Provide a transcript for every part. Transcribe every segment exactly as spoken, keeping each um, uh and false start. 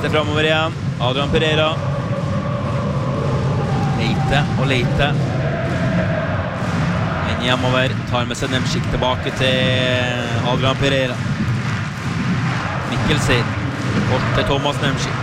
Spilles det fremover igjen. Adrian Pereira. Leite og leite. En hjemover. Tar med seg Nemchik tilbake til Adrian Pereira. Mikkel Seid. Kort til Thomas Nemchik.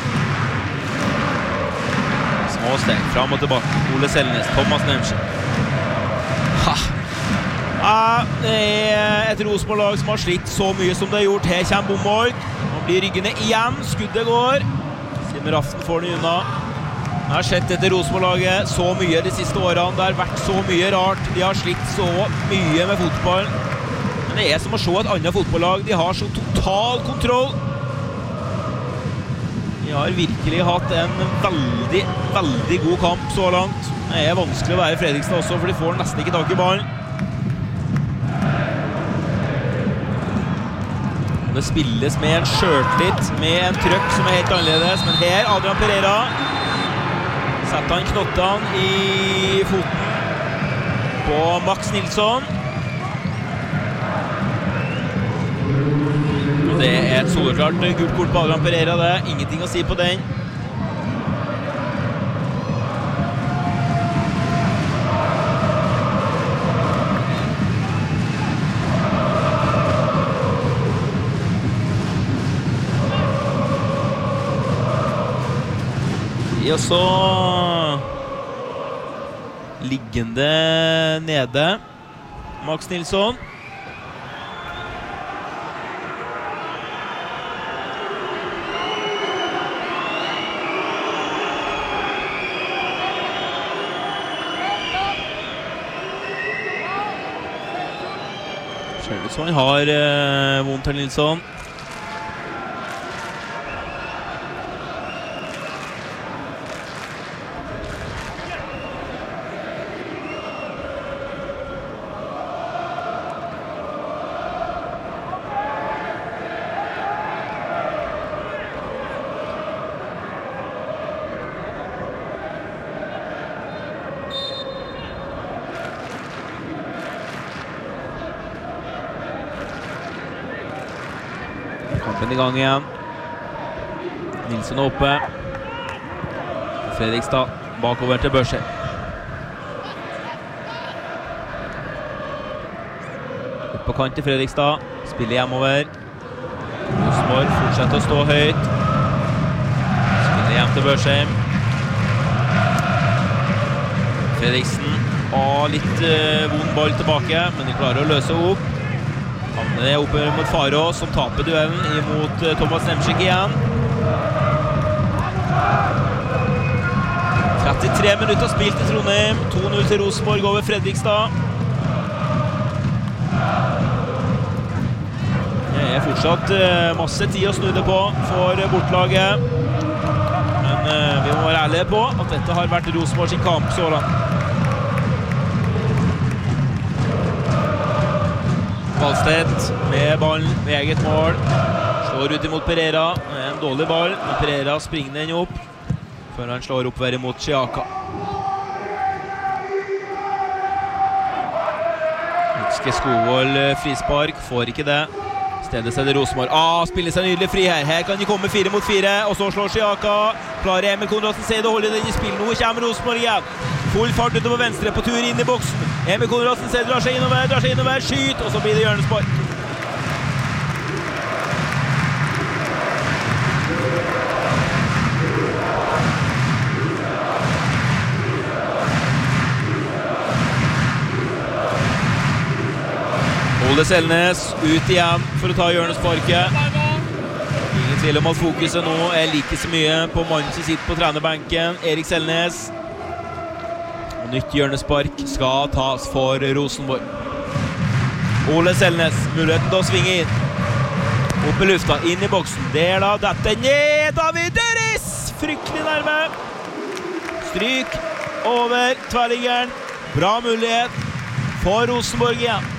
Små steg, fram og tilbake. Ole Selnes, Thomas Nemchik. Ha! Ja, det er et Rosenborg-lag som har slitt så mye som det har gjort. Her kommer Bomholt. Nå blir ryggene igjen. Skuddet går. Simen Raften får den unna. Jeg har sett etter Rosenborg-laget så mye de siste årene. Det har vært så mye rart. De har slitt så mye med fotball. Men det er som å se et annet fotballag. De har så total kontroll. De har virkelig hatt en veldig, veldig god kamp så langt. Det er vanskelig å være Fredrikstad også, for de får nesten ikke tak i ballen. Det spilles med en skjørtlitt, med en trøkk som er helt annerledes. Men her, Adrian Pereira, setter han knottene i foten på Max Nilsson. Og det er et soleklart gult kort på Adrian Pereira, det er ingenting å si på den. Og så liggende nede Max Nilsson. Ser ut som han har eh, vondt her, Nilsson. Kampen i gang igjen. Nilsson er oppe. Fredrikstad bakover til Børse. Opp på kant til Fredrikstad. Spiller hjemover. Rosenborg fortsetter å stå høyt. Spiller hjem til Børsheim. Fredriksen har litt uh, vond ball tilbake, men de klarer å løse opp. Han er oppe mot Faro, som taper duellen imot Thomas Nemchik igjen. trettitre minutter spilt i Trondheim. to null til Rosenborg over Fredrikstad. Det er fortsatt masse tid å snu det på for bortlaget. Men vi må være ærlige på at dette har vært Rosenborg sin kamp så langt. Valstedt med ballen ved eget mål. Slår ut imot Pereira. En dårlig ball, men Pereira springer den opp før han slår opp ved imot Chiaka. Utske Skovold frispark, får ikke det. Stedet setter Rosenborg. Ah, spiller seg nydelig fri her. Her kan de komme fire mot fire, og så slår Chiaka. Klarer Emil Konradsen Seid å holde den i spill. Nå kommer Rosenborg igjen. Full fart utover venstre, på tur inn i boksen. Emil Konradsen Seid drar seg innover, drar seg innover, skyt, og så blir det hjørnespark. Ole Selnes ut igjen for å ta hjørnesparket. Ingen tvil om at fokuset nå er like så mye på mannen som sitter på trenerbenken, Erik Selnes. Og nytt hjørnespark skal tas for Rosenborg. Ole Selnes, muligheten til å svinge inn. Opp i lufta, inn i boksen. Der da, dette ned, David Døris! Fryktelig nærme. Stryk over tverrliggeren. Bra mulighet for Rosenborg igjen.